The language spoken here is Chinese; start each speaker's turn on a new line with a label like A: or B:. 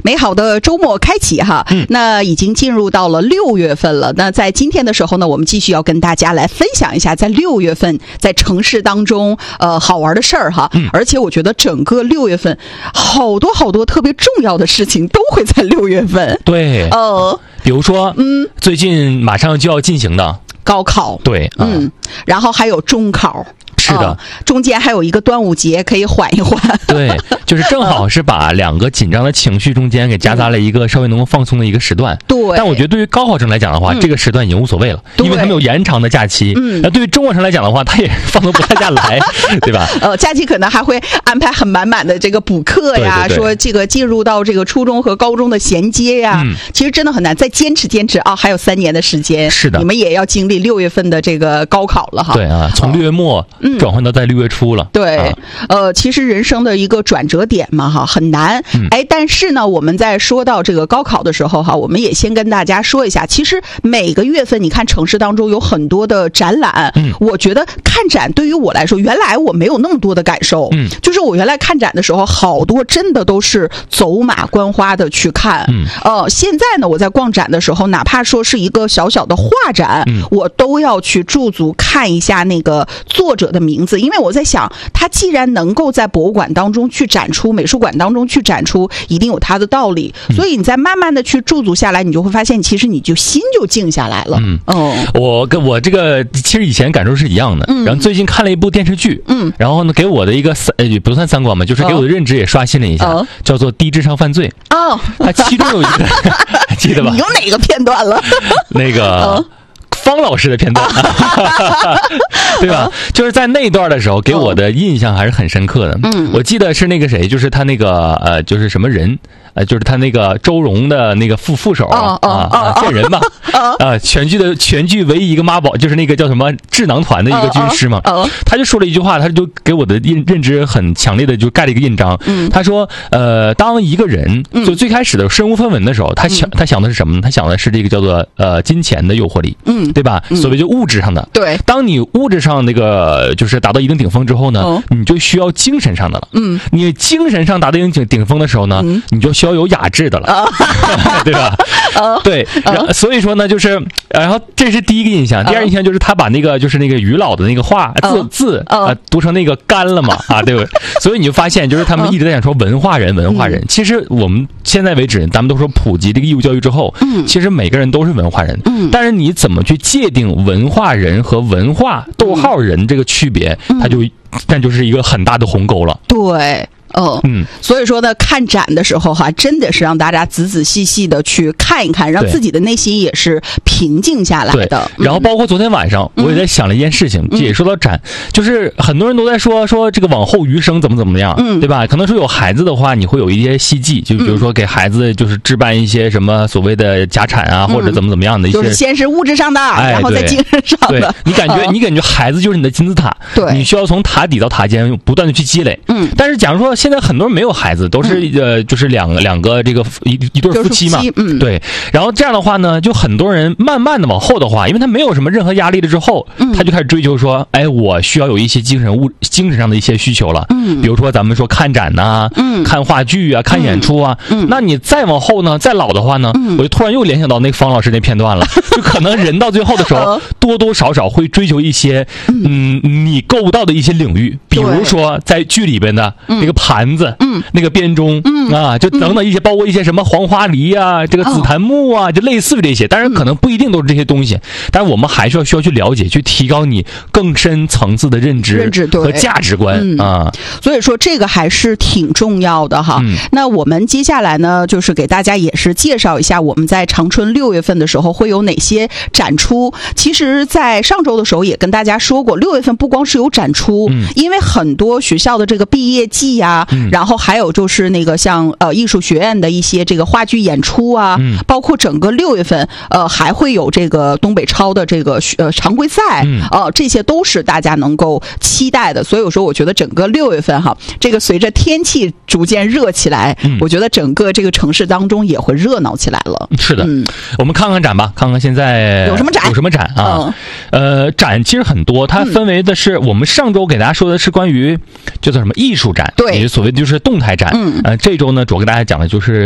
A: 美好的周末开启哈，那已经进入到了6月份了。那在今天的时候呢，我们继续要跟大家来分享一下在6月份在城市当中好玩的事儿哈。而且我觉得整个6月份好多特别重要的事情都会在6月份。
B: 对，比如说最近马上就要进行的
A: 高考，
B: 对，
A: 然后还有中考。
B: 是的，
A: 中间还有一个端午节可以缓一缓。
B: 对，就是正好是把两个紧张的情绪中间给夹杂了一个稍微能够放松的一个时段。对，但我觉得对于高考生来讲的话，这个时段已经无所谓了，因为他们有延长的假期。那对于中考生来讲的话，他也放得不太下来，对吧？假期可能还会安排很满满的这个补课呀，说这个进入到这个初中和高中的衔接呀，其实真的很难，再坚持啊，还有3年的时间。是的，你们也要经历6月份的这个高考了哈。对啊，从6月末转换到在6月初了。对，其实人生的一个转折点嘛哈，很难。但是呢，我们在说到这个高考的时候哈，我们也先跟大家说一下，其实每个月份你看城市当中有很多的展览。我觉得看展对于我来说，原来我没有那么多的感受。就是我原来看展的时候，好多真的都是走马观花的去看。现在呢，我在逛展的时候，哪怕说是一个小小的画展，我都要去驻足看一下那个作者的名字，因为我在想，他既然能够在博物馆当中去展出，美术馆当中去展出，一定有他的道理。所以你再慢慢的去驻足下来，你就会发现，其实你就心就静下来了。我这个其实以前感受是一样的。然后最近看了一部电视剧，然后呢给我的一个不算三观嘛，就是给我的认知也刷新了一下，叫做《低智商犯罪》。它其中有一个记得吧？你
A: 有哪个片段了？
B: 那个方老师的片段，对吧？就是在那段的时候，给我的印象还是很深刻的。我记得是那个谁，就是他那个就是什么人，就是他那个周荣的那个副手见人吧，全剧唯一一个妈宝，就是那个叫什么智囊团的一个军师嘛。他就说了一句话，他就给我的认知很强烈的就盖了一个印章。他说，当一个人就最开始的身无分文的时候，他想的是什么呢？他想的是这个叫做金钱的诱惑力。对吧？所谓就物质上的。对，当你物质上那个就是达到一定顶峰之后呢，你就需要精神上的了。你精神上达到一定顶峰的时候呢，你就需要有雅致的了，对吧？对，所以说呢，就是然后这是第一个印象，第二印象就是他把那个就是那个于老的那个话字读成那个干了嘛对不对？所以你就发现，就是他们一直在讲说文化人。其实我们现在为止，咱们都说普及这个义务教育之后，其实每个人都是文化人。但是你怎么去界定文化人和文化人这个区别，那就是一个很大的鸿沟了。对。所以说呢，看展的时候哈，真的是让大家仔仔细细的去看一看，让自己的内心也是平静下来的。然后包括昨天晚上，我也在想了一件事情，也说到展，就是很多人都在说这个往后余生怎么样，对吧？可能说有孩子的话，你会有一些希冀，就比如说给孩子就是置办一些什么所谓的家产啊，或者怎么样的一些，就是先是物质上的，然后再精神上的。对，你感觉孩子就是你的金字塔，对，你需要从塔底到塔尖不断的去积累。但是假如说现在很多人没有孩子，都是就是两个这个一对夫妻嘛，对。然后这样的话呢，就很多人慢慢的往后的话，因为他没有什么任何压力了之后，他就开始追求说，我需要有一些精神上的一些需求了。比如说咱们说看展呐，看话剧啊，看演出啊。那你再往后呢，再老的话呢，我就突然又联想到那个方老师那片段了，就可能人到最后的时候，多多少少会追求一些你够不到的一些领域，比如说在剧里边的那个盘子，那个编钟，就等等一些，包括一些什么黄花梨啊，这个紫檀木啊，就类似于这些。当然可能不一定都是这些东西，但是我们还是需要去了解，去提高你更深层次的认知和价值观。所以说这个还是挺重要的哈。那我们接下来呢，就是给大家也是介绍一下我们在长春6月份的时候会有哪些展出。其实在上周的时候也跟大家说过，6月份不光是有展出，因为很多学校的这个毕业季啊，然后还有就是那个像艺术学院的一些这个话剧演出啊，包括整个6月份还会有这个东北超的这个常规赛，这些都是大家能够期待的。所以说我觉得整个6月份哈，这个随着天气逐渐热起来，我觉得整个这个城市当中也会热闹起来了。是的，我们看看展吧，看看现在有什么展啊。展其实很多，它分为的是我们上周给大家说的是关于叫做什么艺术展，对，也所谓就是动态展。这周呢主要给大家讲的就是